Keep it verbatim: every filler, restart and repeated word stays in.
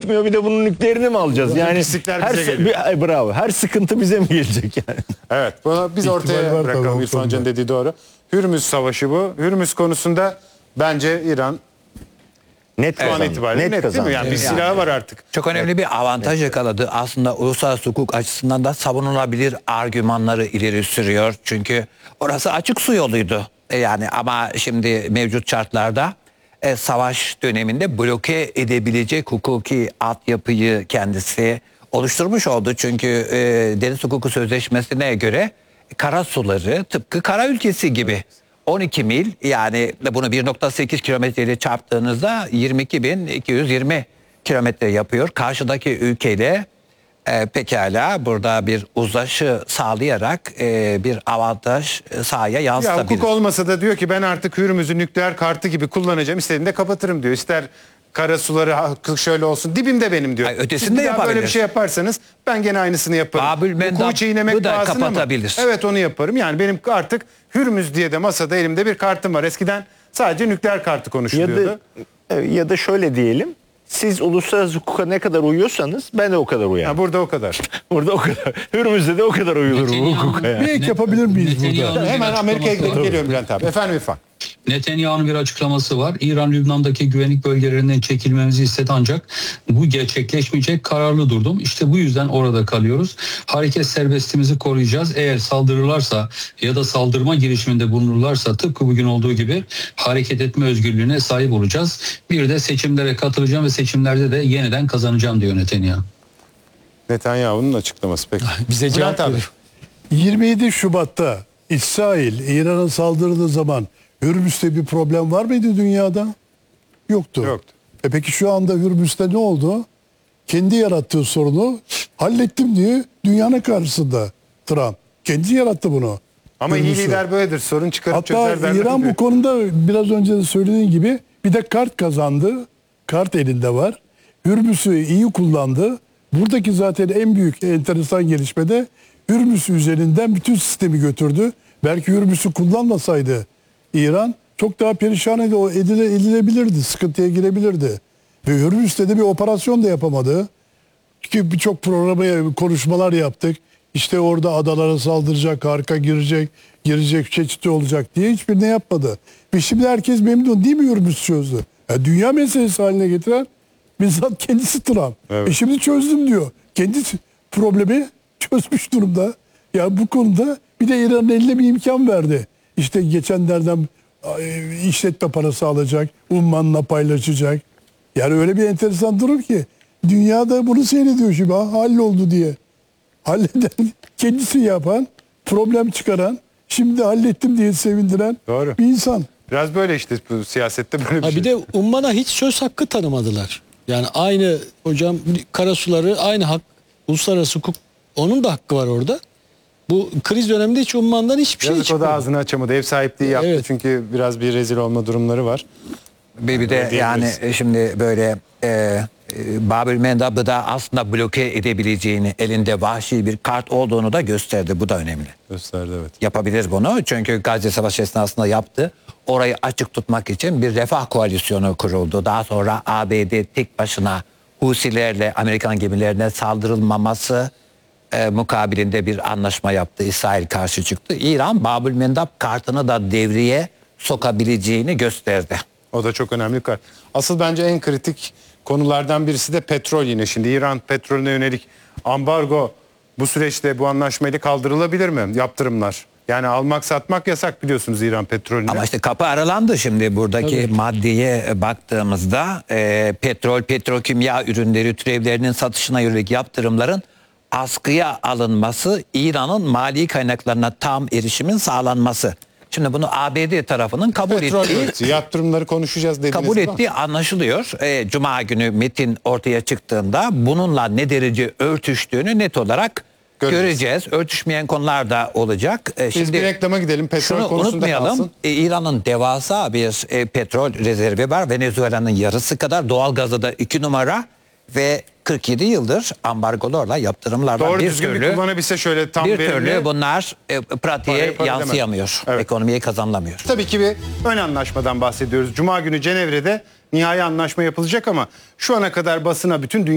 yetmiyor, bir de bunun nükleerini mi alacağız? Yani Pislikler her bize sı- geliyor. bir- bravo. Her sıkıntı bize mi gelecek yani? Evet, bunu biz İhtimal ortaya var bırakalım. tabii, İrfan o Hoca'nın konuda. dediği doğru. Hürmüz Savaşı bu. Hürmüz konusunda bence İran Net şu an kazandı. itibariyle net, değil kazandı. mi? Yani bir Evet. silahı var artık. Çok önemli bir avantaj yakaladı. Aslında uluslararası hukuk açısından da savunulabilir argümanları ileri sürüyor. Çünkü orası açık su yoluydu. E Yani ama şimdi mevcut şartlarda e, savaş döneminde bloke edebilecek hukuki altyapıyı kendisi oluşturmuş oldu. Çünkü e, Deniz Hukuku Sözleşmesi'ne göre kara suları tıpkı kara ülkesi gibi. on iki mil, yani bunu bir nokta sekiz kilometre ile çarptığınızda yirmi iki bin iki yüz yirmi kilometre yapıyor. Karşıdaki ülkeyle e, pekala burada bir uzlaşı sağlayarak e, bir avantaj e, sahaya Ya yansıtabilir. hukuk olmasa da diyor ki ben artık Hürmüz'ü nükleer kartı gibi kullanacağım. İstediğimde kapatırım diyor. İster kara suları ha- şöyle olsun, dibimde benim diyor. Ay, ötesini Siz de bir daha böyle yapabilir. bir şey yaparsanız ben gene aynısını yaparım. Babül Mendab Hukuku çiğnemek bu da pahasına mı? kapatabilir. Evet, onu yaparım. Yani benim artık Hürmüz diye de masada elimde bir kartım var. Eskiden sadece nükleer kartı Ya konuşuluyordu. da, ya da şöyle diyelim. Siz uluslararası hukuka ne kadar uyuyorsanız ben de o kadar uyarım. Ha, burada o kadar. Burada o kadar. Hürmüz'de de o kadar uyulur bu hukuka yani. Bir ek yapabilir miyiz burada? Netanyahu'nun bir Hemen Amerika'ya açıklaması var. geliyorum Bülent abi. Efendim İrfan. Netanyahu'nun bir açıklaması var. İran Lübnan'daki güvenlik bölgelerinden çekilmemizi istedi ancak bu gerçekleşmeyecek, kararlı durdum. İşte bu yüzden orada kalıyoruz. Hareket serbestliğimizi koruyacağız. Eğer saldırırlarsa ya da saldırma girişiminde bulunurlarsa tıpkı bugün olduğu gibi hareket etme özgürlüğüne sahip olacağız. Bir de seçimlere katılacağım ve seçimlerde de yeniden kazanacağım diyor Netanyahu. Netanyahu'nun açıklaması peki. Bize Bülent cevap abi. verir. yirmi yedi Şubat'ta İsrail İran'a saldırdığı zaman Hürmüz'te bir problem var mıydı dünyada? Yoktu. Yoktu. E peki şu anda Hürmüz'te ne oldu? Kendi yarattığı sorunu hallettim diye dünyanın karşısında Trump. Kendi yarattı bunu. Ama iyi Hürmüz'ü. lider böyledir. Sorun çıkarıp çözer Hatta derler İran gibi. bu konuda biraz önce de söylediğin gibi bir de kart kazandı. Kart elinde var. Hürmüz'ü iyi kullandı. Buradaki zaten en büyük enteresan gelişme de Hürmüz üzerinden bütün sistemi götürdü. Belki Hürmüz'ü kullanmasaydı İran çok daha perişan ed- edile, edilebilirdi. Sıkıntıya girebilirdi. Ve Hürmüz'te de bir operasyon da yapamadı. Ki birçok programa konuşmalar yaptık. İşte orada adalara saldıracak, arka girecek, girecek, çeşitli olacak diye hiçbirini yapmadı. Ve şimdi herkes memnun değil mi Hürmüz çözdü? Ya dünya meselesi haline getiren bizzat kendisi Trump. Evet. E şimdi çözdüm diyor. Kendisi problemi çözmüş durumda. Ya bu konuda bir de İran'ın eline bir imkan verdi. İşte geçenlerden e, işletme parası alacak, ummanla paylaşacak. Yani öyle bir enteresan durum ki dünyada bunu seyrediyor şimdi. Ha, halloldu diye. Halleden, kendisi yapan, problem çıkaran, şimdi hallettim diye sevindiren Doğru. bir insan. Biraz böyle işte bu siyasette böyle bir Ha şey. bir de Umman'a hiç söz hakkı tanımadılar. Yani aynı hocam karasuları aynı hak, uluslararası hukuk, onun da hakkı var orada. Bu kriz döneminde hiç Umman'dan hiçbir şey Yazık o çıkmadı. da ağzını açamadı. Ev sahipliği yaptı Evet. çünkü biraz bir rezil olma durumları var. Bir, bir de Öyle yani diyebiliriz. e, şimdi böyle e, e, Babül Mendab'ı da aslında bloke edebileceğini, elinde vahşi bir kart olduğunu da gösterdi. Bu da önemli. Gösterdi evet. Yapabilir bunu. Çünkü Gazze Savaşı esnasında yaptı. Orayı açık tutmak için bir refah koalisyonu kuruldu. Daha sonra A B D tek başına Husilerle Amerikan gemilerine saldırılmaması e, mukabilinde bir anlaşma yaptı. İsrail karşı çıktı. İran Babül Mendab kartını da devreye sokabileceğini gösterdi. O da çok önemli bir kar. Asıl bence en kritik konulardan birisi de petrol yine. Şimdi İran petrolüne yönelik ambargo bu süreçte bu anlaşmayla kaldırılabilir mi? Yaptırımlar. Yani almak satmak yasak biliyorsunuz İran petrolüne. Ama işte kapı aralandı şimdi buradaki maddeye baktığımızda e, petrol, petrokimya ürünleri türevlerinin satışına yönelik yaptırımların askıya alınması, İran'ın mali kaynaklarına tam erişimin sağlanması. Şimdi bunu A B D tarafının kabul Petrol ettiği, üreticisi, yaptırımları konuşacağız dediniz. kabul ama ettiği anlaşılıyor. E, Cuma günü metin ortaya çıktığında bununla ne derece örtüştüğünü net olarak Göreceğiz. göreceğiz. Örtüşmeyen konular da olacak. E, Biz bir reklama gidelim. Petrol Şunu konusunda unutmayalım. kalsın. E, İran'ın devasa bir e, petrol rezervi var. Venezuela'nın yarısı kadar, doğalgazı da iki numara ve kırk yedi yıldır ambargolarla, yaptırımlarla Doğru bir düzgün bir türlü kullanabilse şöyle tam bir verimli. türlü bunlar e, Parayı pratiğe para yansıyamıyor. Evet. Ekonomiye kazanılamıyor. Tabii ki bir ön anlaşmadan bahsediyoruz. Cuma günü Cenevre'de nihai anlaşma yapılacak ama şu ana kadar basına bütün dünya